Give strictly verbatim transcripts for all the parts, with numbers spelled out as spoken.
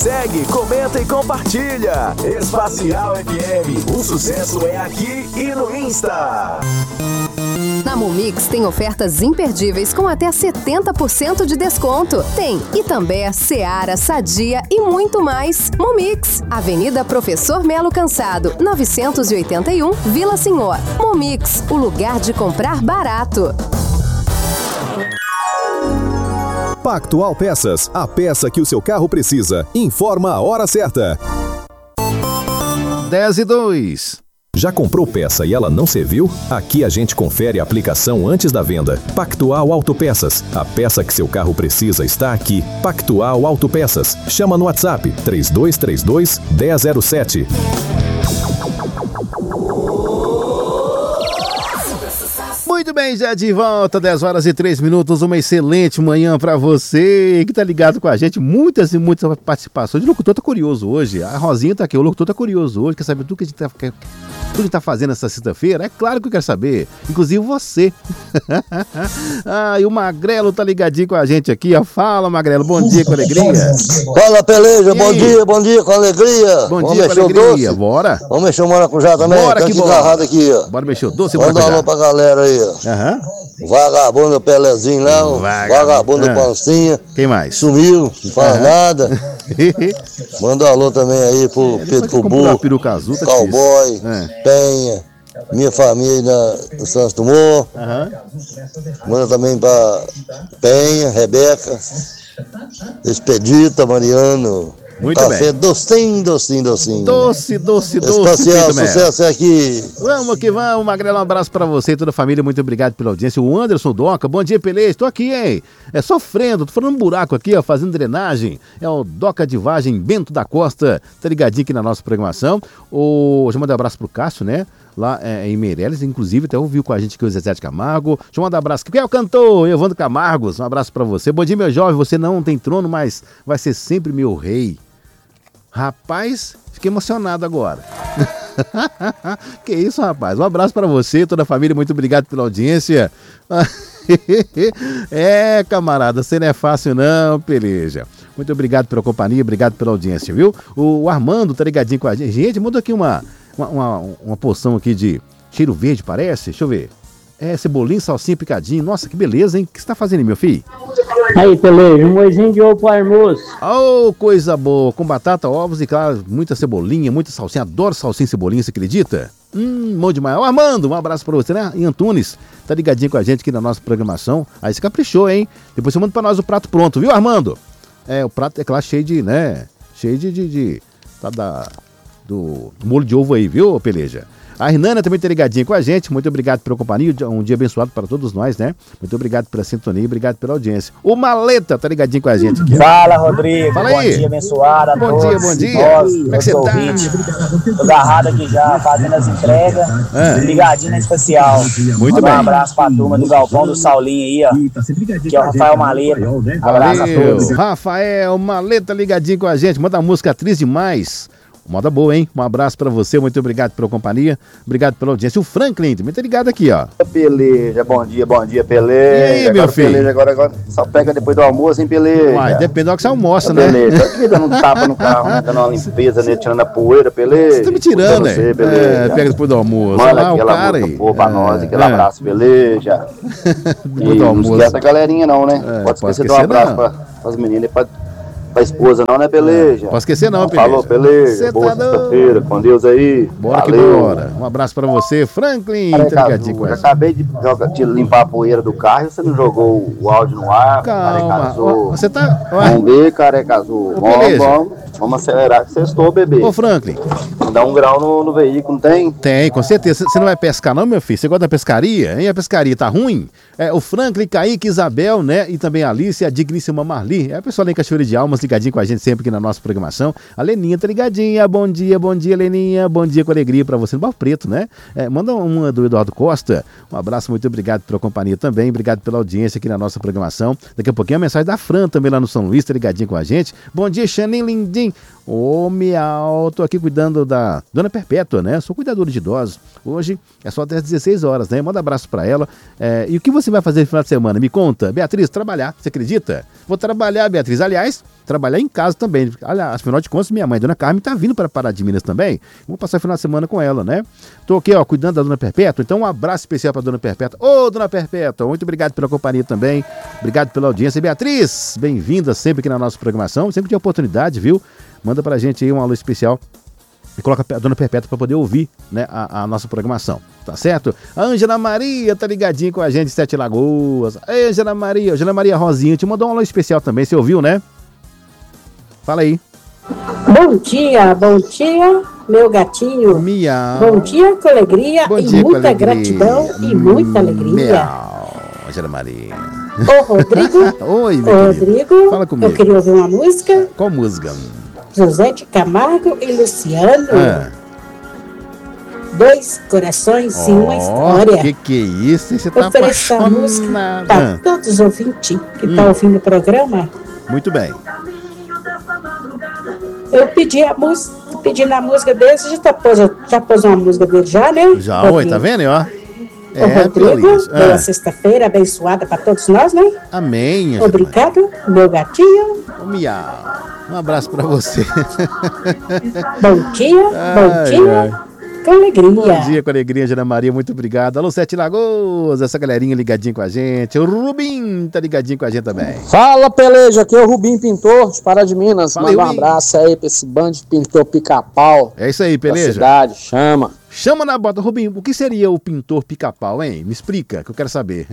segue, comenta e compartilha. Espacial F M, o sucesso é aqui e no Insta. Na Momix tem ofertas imperdíveis com até setenta por cento de desconto. Tem Itambé, Seara, Sadia e muito mais. Momix, Avenida Professor Melo Cansado, novecentos e oitenta e um, Vila Senhor. Momix, o lugar de comprar barato. Pactual Peças, a peça que o seu carro precisa. Informa a hora certa. dez e dois. Já comprou peça e ela não serviu? Aqui a gente confere a aplicação antes da venda. Pactual Autopeças. A peça que seu carro precisa está aqui. Pactual Autopeças. Chama no WhatsApp três dois três dois, um zero zero sete. Muito bem, já de volta, dez horas e três minutos, uma excelente manhã pra você que tá ligado com a gente, muitas e muitas participações. O locutor tá curioso hoje, a Rosinha tá aqui, o locutor tá curioso hoje, quer saber tudo que a gente tá, quer, tudo que a gente tá fazendo essa sexta-feira? É claro que eu quero saber, inclusive você. Ah, e o Magrelo tá ligadinho com a gente aqui, ó. Fala, Magrelo, bom dia com alegria. Fala, Peleja, bom dia, bom dia com alegria. Bom Vamos dia com alegria, doce? Bora. Vamos mexer o maracujá também, Bora tá que aqui bora. agarrado aqui, ó. Bora mexer o doce e Manda um maracujá. alô pra galera aí, ó. Aham. Vagabundo Pelezinho lá, o Vagabundo. vagabundo Ah. Pancinha. Quem mais? Sumiu, não faz Aham. nada. Manda um alô também aí pro Pedro Cubu, peruca azul, tá Cowboy, difícil. É. Penha, minha família aí na, no Santos Dumont. Aham. Manda também pra Penha, Rebeca, Expedita, Mariano. Muito Café bem. docinho, docinho, docinho. Doce, doce, doce. Espacial, Pedro Melo. sucesso é aqui. Vamos que vamos, Magrelo, um abraço pra você e toda a família, muito obrigado pela audiência. O Anderson Doca, bom dia, Pelê, estou aqui, hein? É sofrendo, tô falando um buraco aqui, ó, fazendo drenagem. É o Doca de Vagem Bento da Costa, tá ligadinho aqui na nossa programação. O... Deixa eu mandar um abraço pro Cássio, né? Lá é, em Meireles, inclusive, até ouviu com a gente aqui o Zezé de Camargo. Deixa eu mandar um abraço. Quem é o cantor? Evandro Camargos, um abraço pra você. Bom dia, meu jovem, você não tem trono, mas vai ser sempre meu rei. Rapaz, fiquei emocionado agora. Que isso, rapaz. Um abraço para você, toda a família. Muito obrigado pela audiência. É, camarada, você não é fácil não, peleja. Muito obrigado pela companhia, obrigado pela audiência, viu? O Armando tá ligadinho com a gente. Gente, mandou aqui uma, uma, uma, uma porção aqui de cheiro verde, parece. Deixa eu ver. É, cebolinha, salsinha, picadinho. Nossa, que beleza, hein? O que você tá fazendo aí, meu filho? Aí, Peleja, um moizinho de ovo pro almoço. Oh, coisa boa. Com batata, ovos e, claro, muita cebolinha, muita salsinha. Adoro salsinha e cebolinha, você acredita? Hum, bom demais. Ô, Armando, um abraço pra você, né? E Antunes, tá ligadinho com a gente aqui na nossa programação. Aí você caprichou, hein? Depois você manda pra nós o prato pronto, viu, Armando? É, o prato é claro, cheio de, né? Cheio de, de, de tá, da, do molho de ovo aí, viu, Peleja? A Hernana também tá ligadinha com a gente. Muito obrigado pela companhia. Um dia abençoado para todos nós, né? Muito obrigado pela sintonia, obrigado pela audiência. O Maleta tá ligadinho com a gente aqui. Fala, Rodrigo. Fala bom aí. dia, abençoado a Bom todos. dia, bom dia. Nós, Como é que você tá? Tô agarrado aqui já, fazendo as entregas. É. Ligadinho na especial. Muito Manda bem. Um abraço pra turma do Galpão do Saulinho aí, ó. Que é o Rafael Maleta. Abraço a Valeu. todos. Rafael Maleta ligadinho com a gente. Manda a música Atriz Demais. Moda boa, hein? Um abraço pra você, muito obrigado pela companhia, obrigado pela audiência. O Franklin também tá ligado aqui, ó. Peleja, bom dia, bom dia, Peleja. E aí, meu agora, filho? Peleja, agora, agora só pega depois do almoço, hein, Peleja? Uai, depende do que você almoça, Ô, né? Peleja, só que dando um tapa no carro, né, dando uma limpeza nele, tirando a poeira, Peleja. Você tá me tirando, né? Você, É, Peleja. pega depois do almoço. Olha Manda lá o aquela cara música aí. boa pra nós, aquele é. abraço, Peleja. Depois E do não almoço. esquece a galerinha não, né? É, pode pode esquecer de um esquecer, abraço não. pra, pras meninas e pra, pra esposa não, né, Peleja? Pode esquecer não, Peleja. Falou, Peleja. Cê Boa tá sexta-feira, com Deus aí. Bora que Valeu. bora. Um abraço pra você, Franklin. Careca Tá ligadinho com Azul, já a gente. acabei de, jogar, de limpar a poeira do carro e você não jogou o áudio no ar. Careca Calma. Azul. Ó, Você tá... Ué. Vamos ver, Careca Azul. Ô, Vamos, beleza. vamos, vamos acelerar que sextou, bebê. Ô, Franklin. Dá um grau no, no veículo, não tem? Tem, com certeza. Você não vai pescar não, meu filho? Você gosta da pescaria? Hein? A pescaria tá ruim? É, o Franklin, Kaique, Isabel, né? E também a Alice e a digníssima Marli. É a pessoa lá em Cachoeira de Almas, ligadinho com a gente sempre aqui na nossa programação. A Leninha tá ligadinha. Bom dia, bom dia, Leninha. Bom dia com alegria pra você no Barro Preto, né? É, manda uma do Eduardo Costa. Um abraço, muito obrigado pela companhia também. Obrigado pela audiência aqui na nossa programação. Daqui a pouquinho a mensagem da Fran também lá no São Luís, tá ligadinho com a gente. Bom dia, Xanin Lindim. Ô, miau, tô aqui cuidando da Dona Perpétua, né? Sou cuidadora de idosos. Hoje é só até às dezesseis horas, né? Manda abraço pra ela. É, e o que você vai fazer no final de semana? Me conta. Beatriz, trabalhar. Você acredita? Vou trabalhar, Beatriz. Aliás, trabalhar em casa também. Aliás, afinal de contas, minha mãe, Dona Carmen, tá vindo para Pará de Minas também. Vou passar o final de semana com ela, né? Tô aqui, ó, cuidando da Dona Perpétua. Então, um abraço especial pra Dona Perpétua. Ô, Dona Perpétua, muito obrigado pela companhia também. Obrigado pela audiência. Beatriz, bem-vinda sempre aqui na nossa programação. Sempre tem oportunidade, viu? Manda pra gente aí um alô especial e coloca a Dona Perpétua pra poder ouvir, né, a, a nossa programação, tá certo? A Ângela Maria tá ligadinha com a gente, Sete Lagoas. Ei, Ângela Maria, Ângela Maria Rosinha, te mandou um alô especial também, você ouviu, né? Fala aí. Bom dia, bom dia, meu gatinho. Miau. Bom dia com alegria Bom e dia, muita com alegria. gratidão e muita alegria. Miau, Ângela Maria. Ô, Rodrigo. Oi, meu Ô, querido. Rodrigo. Fala comigo. Eu queria ouvir uma música. Qual música? José de Camargo e Luciano. Ah. Dois corações e uma história. Que que é isso? Você tá Ofereço a música apaixonada. para todos os ouvintes que estão Hum. ouvindo o programa. Muito bem. Eu pedi a música, pedi na música deles, já tá pôs, já pôs uma música dele já, né? Já, oi, tá vendo, ó? Ô, Rodrigo, Pelis. boa Ah. sexta-feira abençoada para todos nós, né? Amém. Ângela Obrigado, meu gatinho. Maria. Ô, miau. Um abraço pra você. Bom dia, bom Ai, dia, ai. com alegria. Bom dia com alegria, Ana Maria, muito obrigado. Alô, Sete Lagoas, essa galerinha ligadinha com a gente. O Rubim tá ligadinho com a gente também. Fala, Peleja, aqui é o Rubim Pintor, de Pará de Minas. Fala, Manda um Rubim. abraço aí pra esse bando de pintor pica-pau É isso aí, da Peleja. cidade, chama. Chama na bota. Rubim, o que seria o pintor pica-pau, hein? Me explica, que eu quero saber.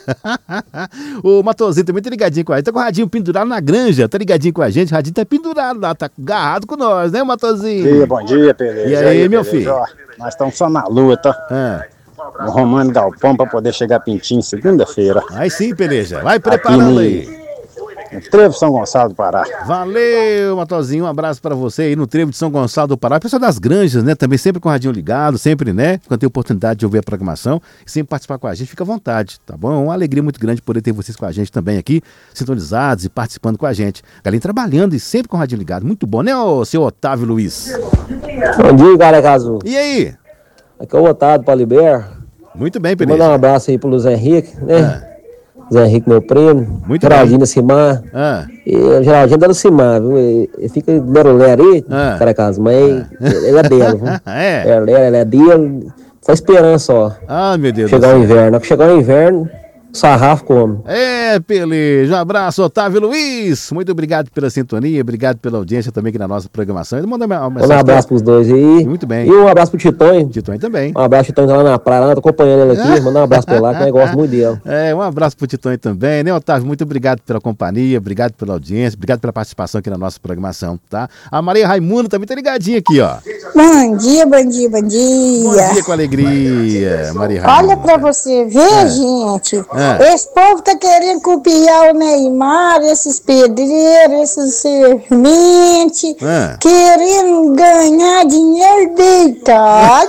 O Matosinho também tá ligadinho com a gente. Tá com o radinho pendurado na granja, tá ligadinho com a gente. O radinho tá pendurado lá, tá agarrado com nós, né, Matosinho? Bom dia, bom dia, Peleja. E aí, meu Peleja? filho? Ó, nós estamos só na luta. Ah. O Romano Galpão para poder chegar pintinho segunda-feira. Aí sim, Peleja. Vai preparando aí. No Trevo São Gonçalo do Pará. Valeu, Matozinho, um abraço pra você aí no Trevo de São Gonçalo do Pará. Pessoal das granjas, né, também sempre com o radinho ligado, sempre, né, quando tem oportunidade de ouvir a programação e sempre participar com a gente, fica à vontade, tá bom? É uma alegria muito grande poder ter vocês com a gente também aqui, sintonizados e participando com a gente. Galera trabalhando e sempre com o radinho ligado, muito bom, né, ô, seu Otávio Luiz? Bom dia, galera Azul. E aí? Aqui é o Otávio Paliber. Muito bem, Vou Peleja. mandar um abraço aí pro Luiz Henrique, né? Ah. Zé Henrique, meu primo. Muito Geraldinho bem. da Cimar. Ah. E o Geraldinho da Lucimar, viu? Ele, ele fica lerolero aí, Ah. cara casa, mas ele é dele, viu? É? Ele é, ele é dele. Só esperança, ó. Ah, meu Deus Chegar do o céu. inverno. Na hora que chegar o inverno, o sarrafo come. É, Peleja, um abraço, Otávio Luiz. Muito obrigado pela sintonia, obrigado pela audiência também aqui na nossa programação. Manda uma Manda um abraço pros dois aí. Muito bem. E um abraço pro Titonho. Titonho também. Um abraço pro Titonho, tá lá na praia, lá, tô acompanhando ele aqui. Manda um abraço pra ele lá, que eu gosto muito dele. É, um abraço pro Titonho também, né, Otávio? Muito obrigado pela companhia, obrigado pela audiência, obrigado pela participação aqui na nossa programação, tá? A Maria Raimundo também tá ligadinha aqui, ó. Bom dia, bom dia, bom dia. Bom dia com alegria, Maria Raimundo. Olha pra você ver, É. gente. É. Esse povo tá querendo copiar o Neymar, esses pedreiros, esses serventes, É. querendo ganhar dinheiro deitado.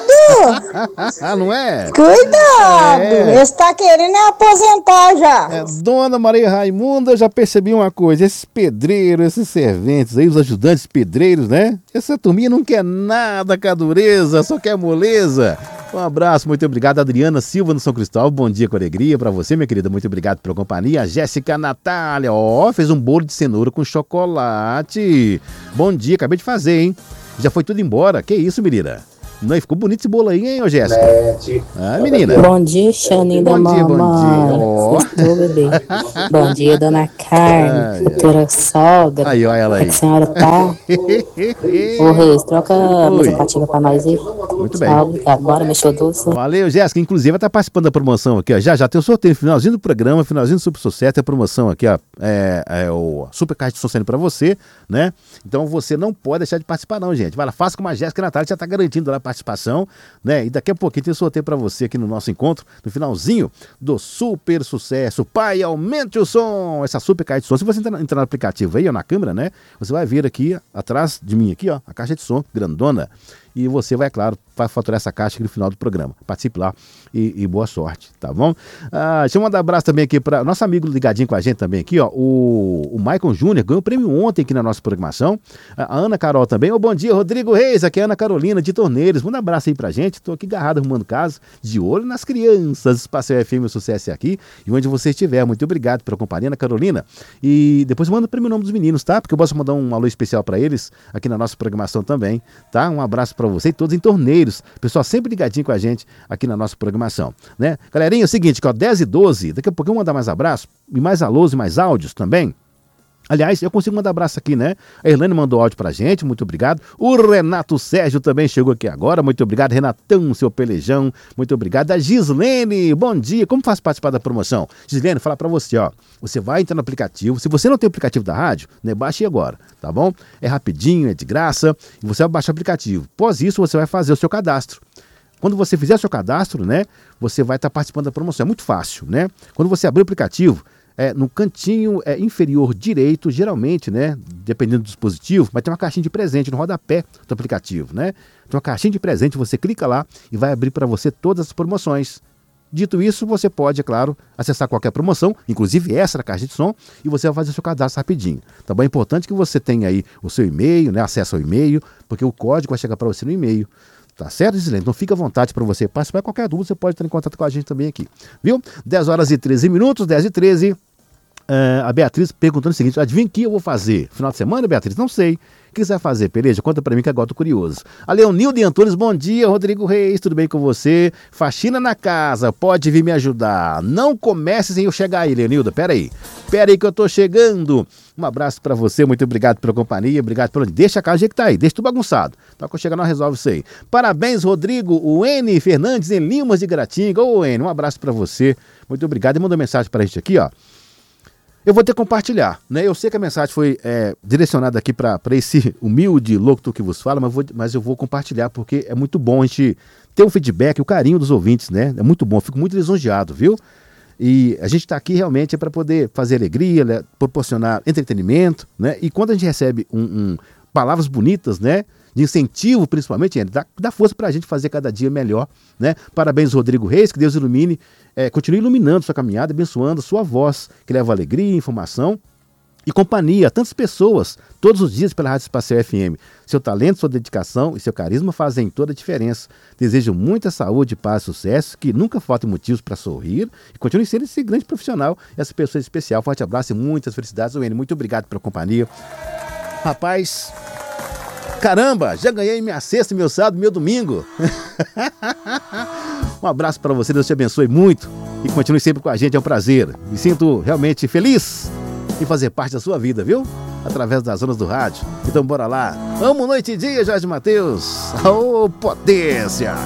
Ah, não é? Cuidado, É. eles tá querendo aposentar já. É, Dona Maria Raimunda, eu já percebi uma coisa, esses pedreiros, esses serventes aí, os ajudantes pedreiros, né? Essa turminha não quer nada com a dureza, só quer moleza. Um abraço, muito obrigado, Adriana Silva no São Cristóvão, bom dia com alegria pra você, minha querida, muito obrigado pela companhia. A Jéssica Natália, ó, fez um bolo de cenoura com chocolate. Bom dia, acabei de fazer, hein? Já foi tudo embora, que isso, menina? Não, ficou bonito esse bolo aí, hein, ô Jéssica? Ah, menina. Bom dia, Xaninho da Bom dia, bom mamãe. dia. Ó. Sextou, bebê. Bom dia, dona Carmen, Ai, futura sogra. Aí, ó ela aí. Como é que a senhora tá? Ô, Reis, troca a Oi. música patinha pra nós aí. Muito bem. Tá, obrigado. Bora, mexer o doce. Valeu, Jéssica. Inclusive, vai estar participando da promoção aqui, ó. Já, já tem o sorteio no finalzinho do programa, finalzinho do Super Sucesso, tem a promoção aqui, ó. É, é o Super Caixa de som saindo pra você, né? Então você não pode deixar de participar, não, gente. Vai lá, faça como a Jéssica Natália, já tá garantindo lá a participação, né? E daqui a pouquinho tem o sorteio pra você aqui no nosso encontro, no finalzinho do Super Sucesso. Pai, aumente o som! Essa Super Caixa de som. Se você entrar, entrar no aplicativo aí, ó, na câmera, né? Você vai ver aqui, atrás de mim, aqui, ó, a caixa de som grandona. e você vai, claro, vai faturar essa caixa aqui no final do programa. Participe lá e, e boa sorte, tá bom? Ah, deixa eu mandar um abraço também aqui para nosso amigo ligadinho com a gente também aqui, ó, o, o Maicon Júnior, ganhou o prêmio ontem aqui na nossa programação. A Ana Carol também. Ô, bom dia, Rodrigo Reis, aqui é a Ana Carolina de Torneiros. Manda um abraço aí pra gente, tô aqui agarrado arrumando casa, de olho nas crianças. Espaço F M, o sucesso é aqui, e onde você estiver. Muito obrigado pela companhia, Ana Carolina. E depois manda o prêmio nome dos meninos, tá? Porque eu posso mandar um alô especial pra eles aqui na nossa programação também, tá? Um abraço pra você e todos em Torneiros. Pessoal sempre ligadinho com a gente aqui na nossa programação, né? Galerinha, é o seguinte, ó, dez e doze, daqui a pouco eu vou mandar mais abraço, e mais alôs e mais áudios também. Aliás, eu consigo mandar abraço aqui, né? A Irlane mandou áudio pra gente, muito obrigado. O Renato Sérgio também chegou aqui agora, muito obrigado. Renatão, seu pelejão, muito obrigado. A Gislene, bom dia. Como faz participar da promoção? Gislene, falar pra você, ó. Você vai entrar no aplicativo. Se você não tem o aplicativo da rádio, né? Baixe agora, tá bom? É rapidinho, é de graça. E você vai baixar o aplicativo. Após isso, você vai fazer o seu cadastro. Quando você fizer o seu cadastro, né? Você vai estar participando da promoção. É muito fácil, né? Quando você abrir o aplicativo, É, no cantinho é, inferior direito, geralmente, né, dependendo do dispositivo, vai ter uma caixinha de presente no rodapé do aplicativo, né? Tem uma caixinha de presente, você clica lá e vai abrir para você todas as promoções. Dito isso, você pode, é claro, acessar qualquer promoção, inclusive essa da caixa de som, e você vai fazer o seu cadastro rapidinho. Tá bom? É importante que você tenha aí o seu e-mail, né, acesso ao e-mail, porque o código vai chegar para você no e-mail. Tá certo, Gislene? Então fica à vontade para você participar. Qualquer dúvida, você pode estar em contato com a gente também aqui. Viu? dez horas e treze minutos, dez e treze. Uh, a Beatriz perguntando o seguinte: adivinha o que eu vou fazer? Final de semana, Beatriz? Não sei. O que você vai fazer, Peleja? Conta pra mim que agora tô curioso. A Leonilda Antunes, bom dia. Rodrigo Reis, tudo bem com você? Faxina na casa, pode vir me ajudar. Não comece sem eu chegar aí, Leonilda. Pera aí. Pera aí que eu tô chegando. Um abraço pra você, muito obrigado pela companhia, obrigado pelo... Deixa a casa do jeito que tá aí, deixa tudo bagunçado. Então, quando chegar, nós resolve isso aí. Parabéns, Rodrigo. O N Fernandes em Limas de Gratinga. Ô, N, um abraço pra você. Muito obrigado. E mandou mensagem pra gente aqui, ó. Eu vou ter que compartilhar, né? Eu sei que a mensagem foi é, direcionada aqui para esse humilde locutor que vos fala, mas, vou, mas eu vou compartilhar porque é muito bom a gente ter o feedback, o carinho dos ouvintes, né? É muito bom, eu fico muito lisonjeado, viu? E a gente está aqui realmente para poder fazer alegria, né? Proporcionar entretenimento, né? E quando a gente recebe um, um, palavras bonitas, né? De incentivo, principalmente, dá, dá força para a gente fazer cada dia melhor, né? Parabéns, Rodrigo Reis, que Deus ilumine, é, continue iluminando sua caminhada, abençoando sua voz, que leva alegria, informação e companhia a tantas pessoas, todos os dias pela Rádio Espacial F M. Seu talento, sua dedicação e seu carisma fazem toda a diferença. Desejo muita saúde, paz e sucesso, que nunca faltem motivos para sorrir e continue sendo esse grande profissional, essa pessoa especial. Forte abraço e muitas felicidades, Wayne. Muito obrigado pela companhia. Rapaz... Caramba, já ganhei minha sexta, meu sábado, meu domingo. Um abraço para você, Deus te abençoe muito e continue sempre com a gente, é um prazer. Me sinto realmente feliz em fazer parte da sua vida, viu? Através das ondas do rádio. Então bora lá. Amo noite e dia, Jorge Mateus. Ô, potência!